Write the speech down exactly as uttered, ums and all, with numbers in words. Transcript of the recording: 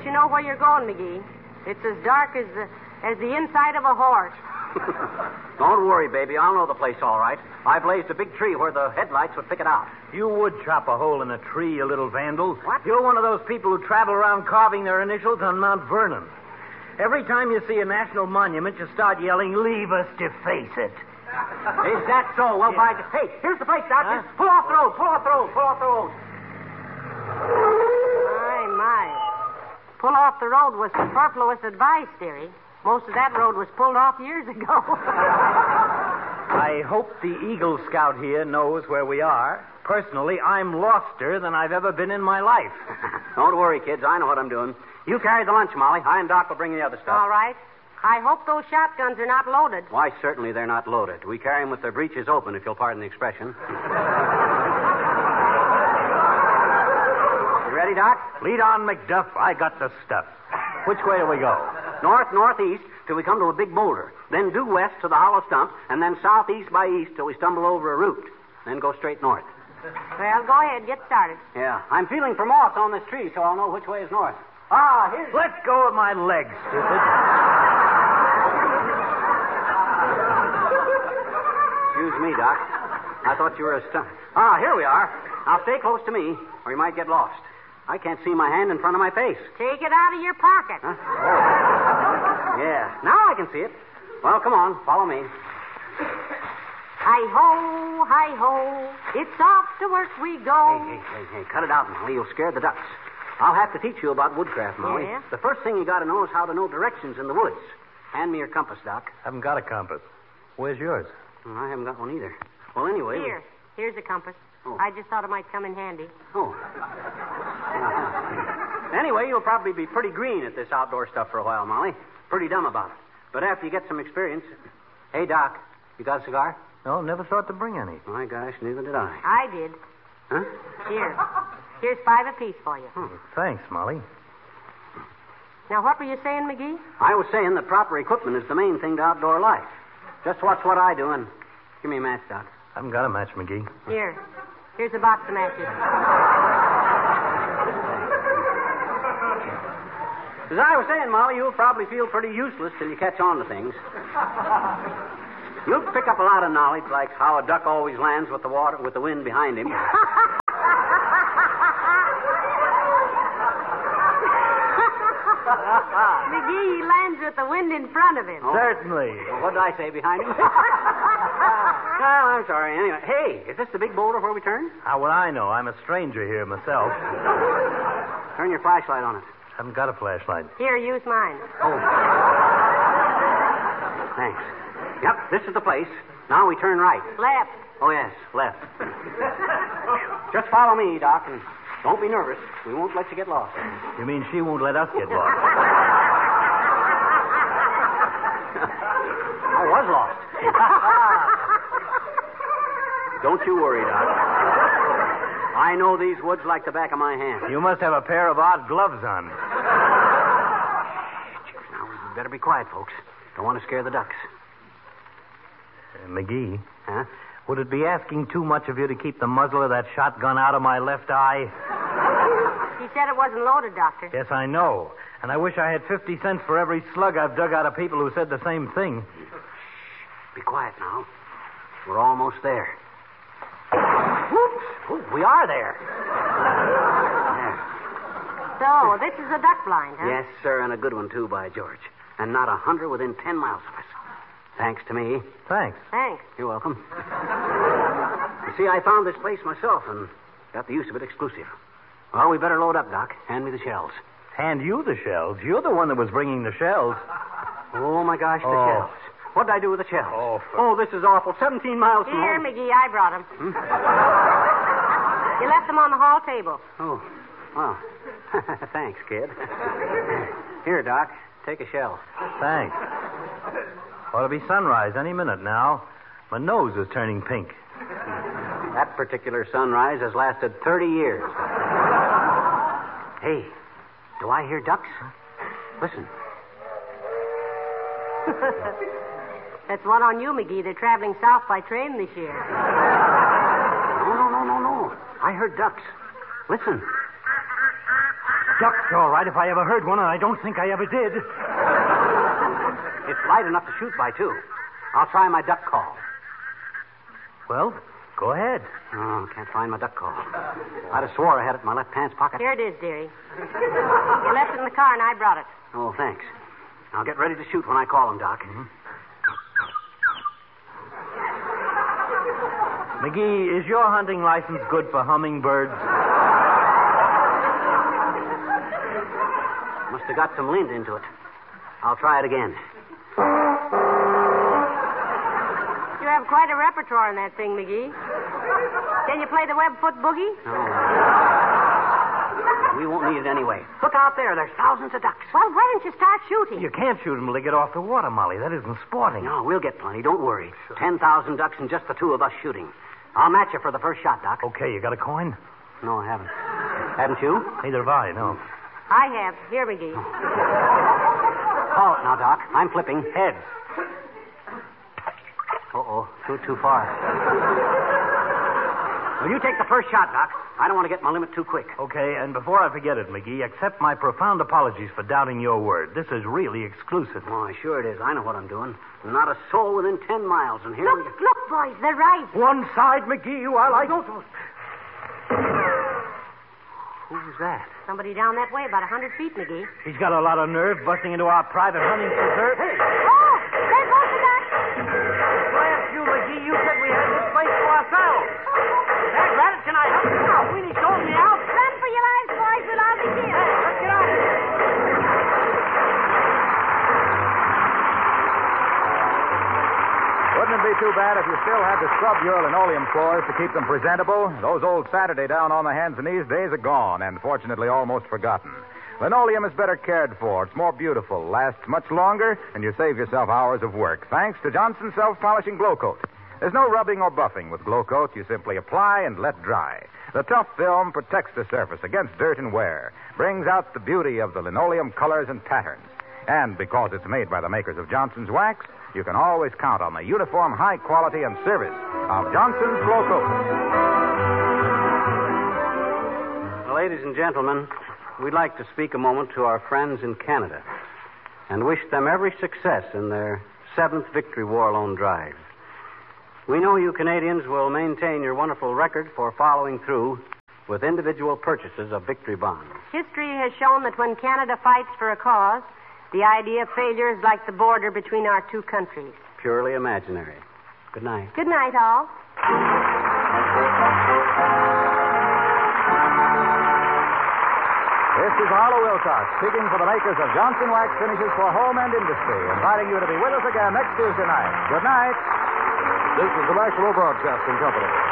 guess you know where you're going, McGee. It's as dark as the, as the inside of a horse. Don't worry, baby. I'll know the place all right. I blazed a big tree where the headlights would pick it out. You would chop a hole in a tree, you little vandal. What? You're one of those people who travel around carving their initials on Mount Vernon. Every time you see a national monument, you start yelling, "Leave us deface it." Is that so? Well, by the... Hey, here's the place, Doc. Huh? Pull off the road. Pull off the road. Pull off the road. My, my. Pull off the road was superfluous advice, dearie. Most of that road was pulled off years ago. I hope the Eagle Scout here knows where we are. Personally, I'm loster than I've ever been in my life. Don't worry, kids. I know what I'm doing. You carry the lunch, Molly. I and Doc will bring the other stuff. All right. I hope those shotguns are not loaded. Why, certainly they're not loaded. We carry them with their breeches open, if you'll pardon the expression. You ready, Doc? Lead on, McDuff. I got the stuff. Which way do we go? North, northeast, till we come to a big boulder. Then due west to the hollow stump, and then southeast by east till we stumble over a root. Then go straight north. Well, go ahead. Get started. Yeah. I'm feeling for moss on this tree, so I'll know which way is north. Ah, here's... Let go of my legs, stupid. Excuse me, Doc. I thought you were a stunt. Ah, here we are. Now stay close to me, or you might get lost. I can't see my hand in front of my face. Take it out of your pocket. Huh? Oh. Yeah. Now I can see it. Well, come on. Follow me. Hi-ho, hi-ho. It's off to work we go. Hey, hey, hey, hey. Cut it out, Molly. You'll scare the ducks. I'll have to teach you about woodcraft, Molly. Yeah? The first thing you got to know is how to know directions in the woods. Hand me your compass, Doc. Haven't got a compass. Where's yours? Well, I haven't got one either. Well, anyway... Here. Here's a compass. Oh. I just thought it might come in handy. Oh. Uh-huh. Anyway, you'll probably be pretty green at this outdoor stuff for a while, Molly. Pretty dumb about it. But after you get some experience... Hey, Doc, you got a cigar? No, never thought to bring any. My gosh, neither did I. I did. Huh? Here. Here's five apiece for you. Hmm. Thanks, Molly. Now, what were you saying, McGee? I was saying that proper equipment is the main thing to outdoor life. Just watch what I do and give me a match, Doc. Haven't got a match, McGee. Here. Here's a box of matches. As I was saying, Molly, you'll probably feel pretty useless till you catch on to things. You'll pick up a lot of knowledge, like how a duck always lands with the water, with the wind behind him. McGee, he lands with the wind in front of him. Oh. Certainly. Well, what did I say behind him? Well, I'm sorry. Anyway, hey, is this the big boulder where we turn? How would I know? I'm a stranger here myself. Turn your flashlight on it. Haven't got a flashlight. Here, use mine. Oh. Thanks. Yep, this is the place. Now we turn right. Left. Oh, yes, left. Just follow me, Doc, and don't be nervous. We won't let you get lost. You mean she won't let us get lost? I was lost. Don't you worry, Doc. I know these woods like the back of my hand. You must have a pair of odd gloves on. Now, we better be quiet, folks. Don't want to scare the ducks. Uh, McGee, Huh? would it be asking too much of you to keep the muzzle of that shotgun out of my left eye? He said it wasn't loaded, Doctor. Yes, I know. And I wish I had fifty cents for every slug I've dug out of people who said the same thing. Be quiet now. We're almost there. Whoops! Oh, we are there. There. So, this is a duck blind, huh? Yes, sir, and a good one, too, by George. And not a hunter within ten miles of us. Thanks to me. Thanks. Thanks. You're welcome. You see, I found this place myself and got the use of it exclusive. Well, we better load up, Doc. Hand me the shells. Hand you the shells. You're the one that was bringing the shells. Oh, my gosh, the Oh. shells. What did I do with the shells? Oh, for- oh, this is awful. Seventeen miles from Here, home. McGee, I brought them. Hmm? You left them on the hall table. Oh, well, thanks, kid. Here, Doc, take a shell. Thanks. Ought to be sunrise any minute now. My nose is turning pink. That particular sunrise has lasted thirty years. Hey, do I hear ducks? Listen. That's one on you, McGee. They're traveling south by train this year. No, no, no, no, no. I heard ducks. Listen. Duck's all right if I ever heard one, and I don't think I ever did. It's light enough to shoot by, too. I'll try my duck call. Well, go ahead. Oh, can't find my duck call. I'd have swore I had it in my left pants pocket. Here it is, dearie. You left it in the car, and I brought it. Oh, thanks. I'll get ready to shoot when I call him, Doc. Mm-hmm. McGee, is your hunting license good for hummingbirds? Must have got some lint into it. I'll try it again. You have quite a repertoire in that thing, McGee. Can you play the web-foot boogie? No. We won't need it anyway. Look out there. There's thousands of ducks. Well, why don't you start shooting? You can't shoot them till they get off the water, Molly. That isn't sporting. No, we'll get plenty. Don't worry. Ten thousand ducks and just the two of us shooting. I'll match you for the first shot, Doc. Okay, you got a coin? No, I haven't. Haven't you? Neither have I, no. I have. Here, McGee. Halt now, Doc. I'm flipping. Heads. Uh-oh. Too, too far. Well, you take the first shot, Doc. I don't want to get my limit too quick. Okay, and before I forget it, McGee, accept my profound apologies for doubting your word. This is really exclusive. Oh, sure it is. I know what I'm doing. Not a soul within ten miles, and here Look, we go. look, boys. They're right. One side, McGee, while I don't... Who's that? Somebody down that way, about a hundred feet, McGee. He's got a lot of nerve busting into our private hunting preserve. Hey! Oh, there goes the duck. Blast you, McGee. You said we had this place to ourselves. Hey, Rabbit, can I help you? Now, Weenie told me out. Run for your lives, boys. We'll all be killed. Hey, let's get out of here. Wouldn't it be too bad if you still had to scrub your linoleum floors to keep them presentable? Those old Saturday down on the hands and knees days are gone, and fortunately almost forgotten. Linoleum is better cared for. It's more beautiful, lasts much longer, and you save yourself hours of work, thanks to Johnson's Self-Polishing Glow Coat. There's no rubbing or buffing with Glow Coat. You simply apply and let dry. The tough film protects the surface against dirt and wear, brings out the beauty of the linoleum colors and patterns. And because it's made by the makers of Johnson's Wax, you can always count on the uniform high quality and service of Johnson's Glow Coat. Ladies and gentlemen, we'd like to speak a moment to our friends in Canada and wish them every success in their seventh Victory War Loan Drive. We know you Canadians will maintain your wonderful record for following through with individual purchases of Victory bonds. History has shown that when Canada fights for a cause, the idea of failure is like the border between our two countries. Purely imaginary. Good night. Good night, all. This is Harlow Wilcox, speaking for the makers of Johnson Wax Finishes for Home and Industry, inviting you to be with us again next Tuesday night. Good night. This is the National Broadcasting Company.